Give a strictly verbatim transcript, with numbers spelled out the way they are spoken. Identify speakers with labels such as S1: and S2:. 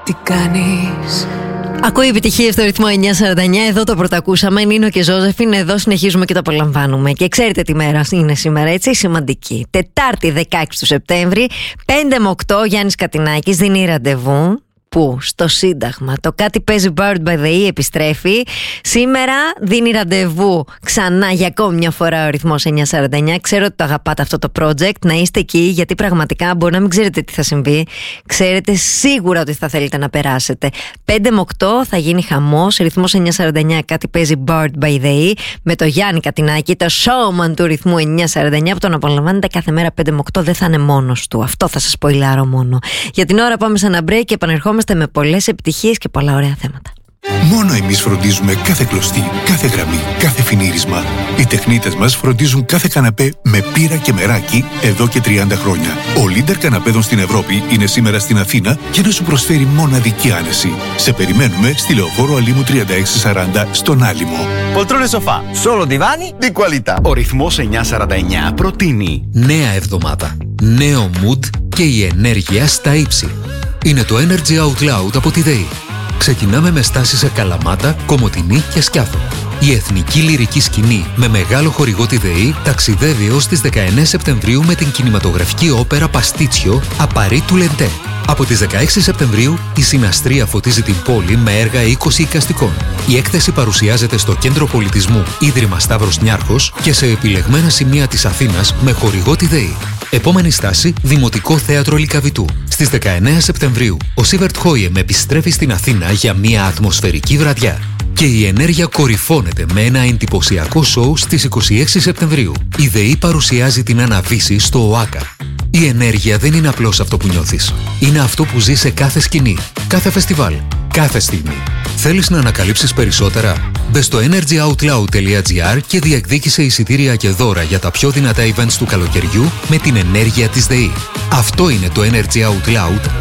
S1: τι κάνεις.
S2: Ακούει επιτυχία στο ρυθμό εννιά σαράντα εννιά. Εδώ το πρωτακούσαμε. Νίνο και Ζώζεφιν. Εδώ συνεχίζουμε και το απολαμβάνουμε. Και ξέρετε τι μέρα είναι σήμερα, έτσι, σημαντική. Τετάρτη δεκαέξι του Σεπτέμβρη, πέντε με οκτώ, Γιάννης Κατινάκης δίνει ραντεβού. Που στο Σύνταγμα το κάτι παίζει Bird by the E επιστρέφει. Σήμερα δίνει ραντεβού ξανά για ακόμη μια φορά ο ρυθμός εννιά σαράντα εννιά. Ξέρω ότι το αγαπάτε αυτό το project. Να είστε εκεί, γιατί πραγματικά μπορεί να μην ξέρετε τι θα συμβεί. Ξέρετε σίγουρα ότι θα θέλετε να περάσετε. πέντε με οκτώ θα γίνει χαμός. Ρυθμός εννιά σαράντα εννιά, κάτι παίζει Bird by the E. Με το Γιάννη Κατινάκη, το showman του ρυθμού εννιά σαράντα εννιά, που τον απολαμβάνετε κάθε μέρα πέντε με οκτώ. Δεν θα είναι μόνος του. Αυτό θα σας σποιλάρω μόνο. Για την ώρα πάμε σε ένα break και επανερχόμαστε με πολλές επιτυχίες και πολλά ωραία θέματα.
S3: Μόνο εμείς φροντίζουμε κάθε κλωστή, κάθε γραμμή, κάθε φινίρισμα. Οι τεχνίτες μας φροντίζουν κάθε καναπέ με πύρα και μεράκι εδώ και τριάντα χρόνια. Ο Leader καναπέδων στην Ευρώπη είναι σήμερα στην Αθήνα για να σου προσφέρει μοναδική άνεση. Σε περιμένουμε στη Λεωφόρο Αλήμου τριάντα έξι σαράντα στον Άλυμο.
S4: Poltrone sofà, solo divani di qualità. Ο ρυθμός εννιά σαράντα εννιά προτείνει
S5: νέα εβδομάδα, νέο mood και η ενέργεια στα ύψη. Είναι το Energy Out Loud από τη ΔΕΗ. Ξεκινάμε με στάση σε Καλαμάτα, Κομοτηνή και Σκιάθο. Η εθνική λυρική σκηνή με μεγάλο χορηγό τη ΔΕΗ ταξιδεύει έως τις δεκαεννέα Σεπτεμβρίου με την κινηματογραφική όπερα Παστίτσιο Απαρί του Λεντέ. Από τις δεκαέξι Σεπτεμβρίου η Συναστρία φωτίζει την πόλη με έργα είκοσι εικαστικών. Η έκθεση παρουσιάζεται στο Κέντρο Πολιτισμού Ίδρυμα Σταύρος Νιάρχος και σε επιλεγμένα σημεία της Αθήνας με χορηγό τη ΔΕΗ. Επόμενη στάση, Δημοτικό Θέατρο Λυκαβητού. Στις δεκαεννέα Σεπτεμβρίου, ο Σίβερτ Χόιεμ επιστρέφει στην Αθήνα για μια ατμοσφαιρική βραδιά. Και η ενέργεια κορυφώνεται με ένα εντυπωσιακό σοου στις είκοσι έξι Σεπτεμβρίου. Η ΔΕΗ παρουσιάζει την Αναβύση στο ΟΑΚΑ. Η ενέργεια δεν είναι απλώς αυτό που νιώθεις. Είναι αυτό που ζει σε κάθε σκηνή, κάθε φεστιβάλ, κάθε στιγμή. Θέλεις να ανακαλύψεις περισσότερα? Μπες στο energyoutloud τελεία gr και διεκδίκησε εισιτήρια και δώρα για τα πιο δυνατά events του καλοκαιριού με την ενέργεια της ΔΕΗ. Αυτό είναι το Energy Out Loud